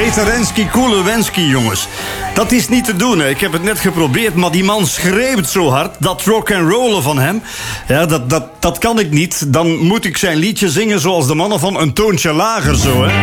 Peter Rensky, Kulewensky, jongens. Dat is niet te doen, hè. Ik heb het net geprobeerd, maar die man schreeuwt zo hard. Dat rock'n'rollen van hem, ja, dat kan ik niet. Dan moet ik zijn liedje zingen zoals de mannen van Een Toontje Lager, zo, hè.